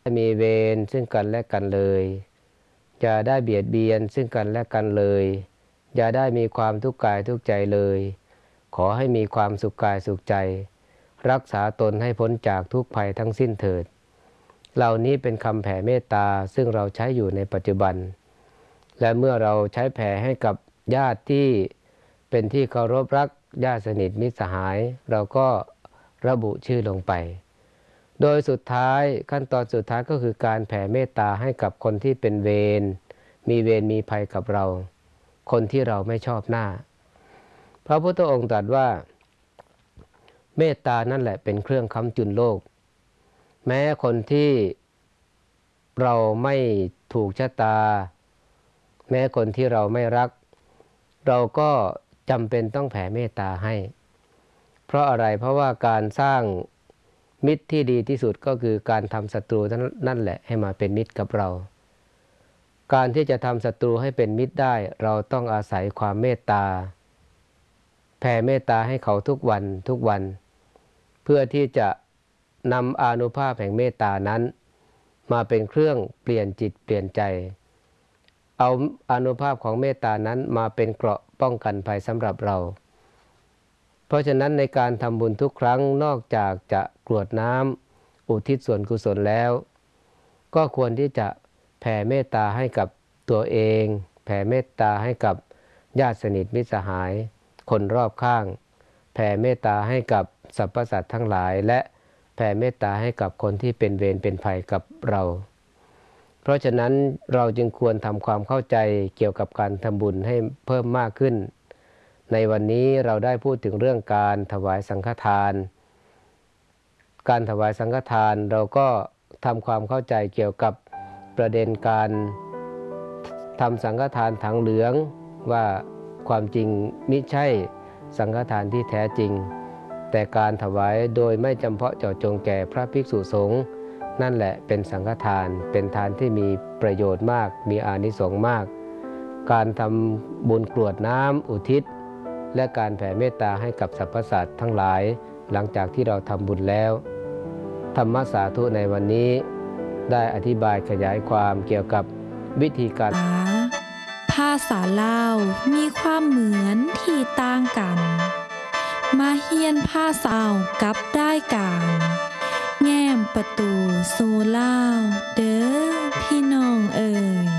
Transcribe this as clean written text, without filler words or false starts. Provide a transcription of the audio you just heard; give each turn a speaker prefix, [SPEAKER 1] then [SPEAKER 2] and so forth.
[SPEAKER 1] มีเวรซึ่งกันและกันเลยอย่าได้เบียดเบียนซึ่งกันและกันเลยอย่าได้มีความทุกข์กายทุกข์ใจเลยขอให้มีความสุขกายสุขใจรักษาตนให้พ้นจากทุกภัยทั้งสิ้นเถิดเหล่านี้เป็นคำแผ่เมตตาซึ่งเราใช้อยู่ในปัจจุบันและเมื่อเราใช้แผ่ให้กับญาติที่เป็นที่เคารพรักญาติสนิทมิตรสหายเราก็ระบุชื่อลงไปโดยสุดท้ายขั้นตอนสุดท้ายก็คือการแผ่เมตตาให้กับคนที่เป็นเวรมีเวรมีภัยกับเราคนที่เราไม่ชอบหน้าพระพุทธองค์ตรัสว่าเมตตานั่นแหละเป็นเครื่องค้ำจุนโลกแม้คนที่เราไม่ถูกชะตาแม้คนที่เราไม่รักเราก็จำเป็นต้องแผ่เมตตาให้เพราะอะไรเพราะว่าการสร้างมิตรที่ดีที่สุดก็คือการทำศัตรูนั่นแหละให้มาเป็นมิตรกับเราการที่จะทำศัตรูให้เป็นมิตรได้เราต้องอาศัยความเมตตาแผ่เมตตาให้เขาทุกวันทุกวันเพื่อที่จะนำอานุภาพแห่งเมตตานั้นมาเป็นเครื่องเปลี่ยนจิตเปลี่ยนใจเอาอานุภาพของเมตตานั้นมาเป็นเกราะป้องกันภัยสำหรับเราเพราะฉะนั้นในการทำบุญทุกครั้งนอกจากจะกรวดน้ำอุทิศส่วนกุศลแล้วก็ควรที่จะแผ่เมตตาให้กับตัวเองแผ่เมตตาให้กับญาติสนิทมิตรสหายคนรอบข้างแผ่เมตตาให้กับสรรพสัตว์ทั้งหลายและแผ่เมตตาให้กับคนที่เป็นเวรเป็นภัยกับเราเพราะฉะนั้นเราจึงควรทำความเข้าใจเกี่ยวกับการทำบุญให้เพิ่มมากขึ้นในวันนี้เราได้พูดถึงเรื่องการถวายสังฆทานการถวายสังฆทานเราก็ทำความเข้าใจเกี่ยวกับประเด็นการทำสังฆทานถังเหลืองว่าความจริงมิใช่สังฆทานที่แท้จริงแต่การถวายโดยไม่จำเพาะเจาะจงแก่พระภิกษุสงฆ์นั่นแหละเป็นสังฆทานเป็นทานที่มีประโยชน์มากมีอานิสงส์มากการทำบุญกรวดน้ำอุทิศและการแผ่เมตตาให้กับสรรพสัตว์ทั้งหลายหลังจากที่เราทำบุญแล้วธรรมสาธุในวันนี้ได้อธิบายขยายความเกี่ยวกับวิธีการ
[SPEAKER 2] ภาษาลาวมีความเหมือนที่ต่างกันมาเฮียนภาษากับได้การแง้มประตูสู่ลาวเด้อพี่น้องเอ่ย